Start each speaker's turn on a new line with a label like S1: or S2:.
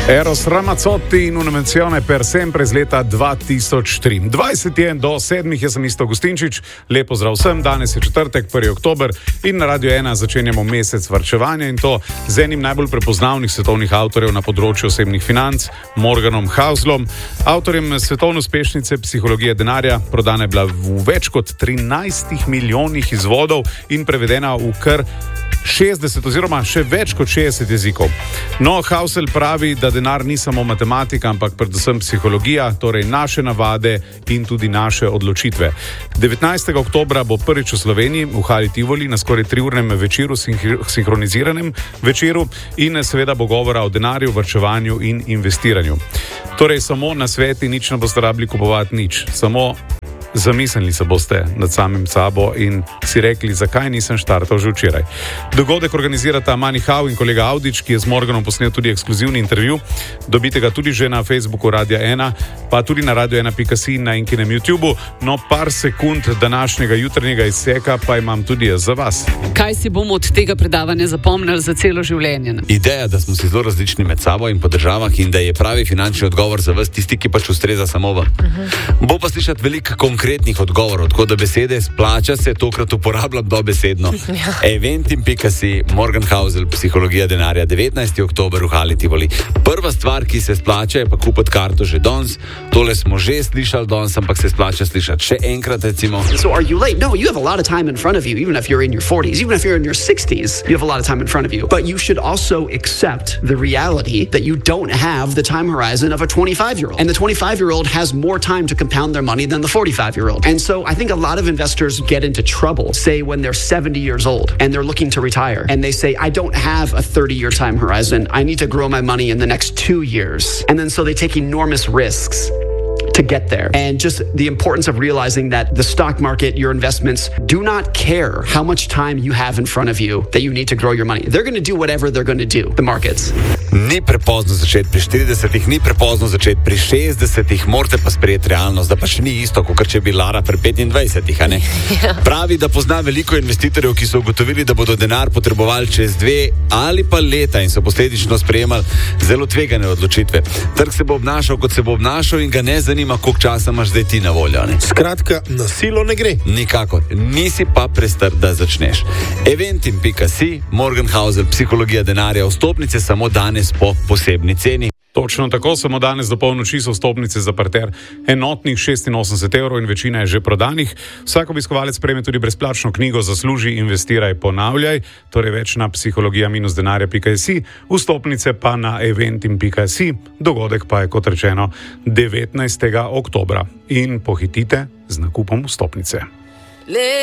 S1: Eros Ramazzotti in una menzione per sempre iz leta 2003. 20 je do 7, jaz sem Isto Gustinčič. Lepo zdrav vsem, danes je četrtek, 1. oktober in na Radio 1 začenjamo mesec varčevanja in to z enim najbolj prepoznavnih svetovnih avtorjev na področju osebnih financ, Morganom Houselom, avtorjem svetovne uspešnice Psihologije denarja. Prodana je bila v več kot 13 milijonih izvodov in prevedena v kar 60 oziroma še več kot 60 jezikov. No, Housel pravi, da denar ni samo matematika, ampak predvsem psihologija, torej naše navade in tudi naše odločitve. 19. oktobra bo prvič v Sloveniji v Hali Tivoli na skoraj 3-urnem večeru, sinhroniziranem večeru in seveda bo govora o denarju, varčevanju in investiranju. Torej samo na sveti, nič ne boste rabili kupovati nič, samo zamislili se boste nad samim sabo in si rekli, zakaj nisem štartal že včeraj. Dogodek organizirata Mani Hau in kolega Audič, ki je z Morganom posnel tudi ekskluzivni intervju. Dobite ga tudi že na Facebooku Radia 1, pa tudi na radio1.si in na Inkinem YouTubeu. No, par sekund današnjega jutranjega izseka pa imam tudi jaz za vas.
S2: Kaj si bomo od tega predavanja zapomnili za celo življenje?
S3: Ideja, da smo si zelo različni med sabo in po državah in da je pravi finančni odgovor za vas tisti, ki pač ustreza samo vam. Bo pa slišati veliko konkretnih odgovorov, tako da besede splača se tokrat uporabljam dobesedno. Eventim.si, Morgan Housel, Psihologija denarja, 19. oktober v Hali Tivoli. Prva stvar, ki se splača, je pa kupiti karto že danes. Tole smo že slišali danes, ampak se splača slišati še enkrat, recimo.
S4: So are you late? No, you have a lot of time in front of you, even if you're in your 40s, even if you're in your 60s, you have a lot of time in front of you. But you should also accept the reality that you don't have the time horizon of a 25-year-old. And the 25-year-old has more time to compound their money than the 45-year-old. And so I think a lot of investors get into trouble, say when they're 70 years old and they're looking to retire. And they say, I don't have a 30-year time horizon. I need to grow my money in the next 2 years. And then so they take enormous risks to get there. And just the importance of realizing that the stock market, your investments, do not care how much time you have in front of you that you need to grow your money. They're going to do whatever they're going to do, the markets.
S3: Ni prepozno začeti pri 40-ih, ni prepozno začeti pri 60-ih, morate pa sprejeti realnost, da pač ni isto, kot če bi Lara pri 25-ih, a ne? Pravi, da pozna veliko investitorjev, ki so ugotovili, da bodo denar potrebovali čez 2 ali pa leta in so posledično sprejemali zelo tvegane odločitve. Trg se bo obnašal, kot se bo obnašal in ga ne zanima, koliko časa imaš zdaj ti na voljo, ne?
S5: Skratka, na silo ne gre.
S3: Nikakor. Nisi pa prestar, da začneš. Eventim.si, Morgan Housel, Psihologija denarja, vstopnice samo danes po posebni ceni.
S1: Točno tako, samo danes do polnoči so vstopnice za parter enotnih 86 evrov in večina je že prodanih. Vsak obiskovalec prejme tudi brezplačno knjigo Zasluži, investiraj, ponavljaj, torej več na psihologija-denarja.si, vstopnice pa na eventim.si, dogodek pa je, kot rečeno, 19. oktobra. In pohitite z nakupom vstopnice.